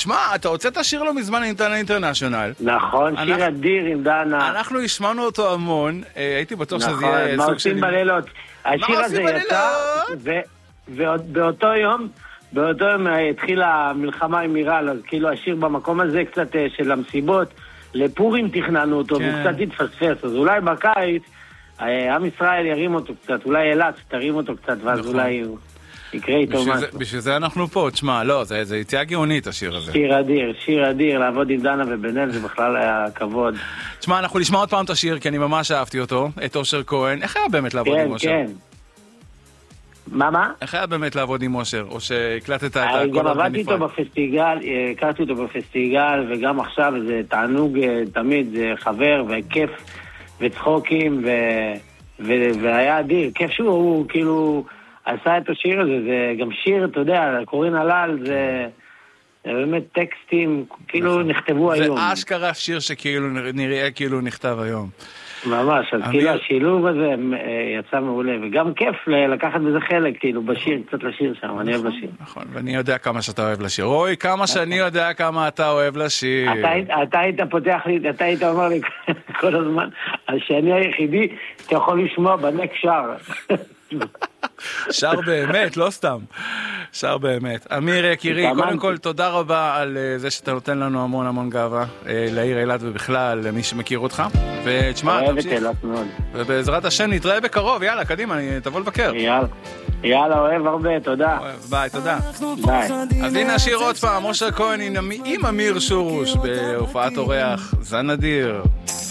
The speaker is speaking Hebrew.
תשמע, אתה הוצאת שיר לא מזמן דנה אינטרנשיונל. נכון, שיר אדיר עם דנה. אנחנו השמענו אותו המון, הייתי בטוח שזה יהיה נכון, מה עושים בלילות. השיר הזה יצא, ובאותו יום התחילה המלחמה עם איראן, אז כאילו השיר במקום הזה קצת של המסיבות, לפורים תכננו אותו, והוא קצת התפספס, אז אולי בקיץ, עם ישראל ירים אותו קצת, אולי אלץ תרים אותו קצת, ואז אולי הוא יקרה איתו משהו. בשביל זה אנחנו פה, תשמע, לא, זה יציאה גאונית השיר הזה. שיר אדיר, לעבוד עם דנה ובן-אל, זה בכלל היה כבוד. תשמע, אנחנו נשמע עוד פעם את השיר, כי אני ממש אהבתי אותו, את אושר כהן. איך היה באמת לעבוד עם אושר? כן, מה? איך היה באמת לעבוד עם אושר, או שהקלטת את הקולות בנפרד? גם עבדתי איתו בפסטיגל, הכרתי אותו בפסטיגל, וגם עכשיו זה תענוג תמיד, זה חבר וכיף וצחוקים, והיה אדיר. כיף שהוא כאילו עשה את השיר הזה, זה גם שיר, אתה יודע, קורין הלל, זה באמת טקסטים, כאילו נכתבו היום. זה אשכרה שיר שכאילו נראה כאילו נכתב היום. ממש, אז כאילו השילוב הזה יצא מעולה, וגם כיף לקחת בזה חלק, כאילו בשיר, קצת לשיר שם, אני אוהב לשיר. נכון, ואני יודע כמה שאתה אוהב לשיר. רוי, כמה שאני יודע כמה אתה אוהב לשיר. אתה היית פותח לי, אתה היית אומר לי כל הזמן, שאני היחידי, אתה יכול לשמוע בנק שר. שר באמת, לא סתם. שר באמת. אמיר יקירי, קודם כל תודה רבה על זה שאתה נותן לנו המון המון גאווה לעיר אילת ובכלל למי שמכיר אותך. ותשמע, תמשיך. ובעזרת השם נתראה בקרוב, יאללה, קדימה, תבוא לבקר. יאללה, אוהב הרבה, תודה. ביי, תודה. ביי. אז הנה השיר עוד פעם, אושר כהן עם אמיר שורוש בהופעת אורח, זן אדיר.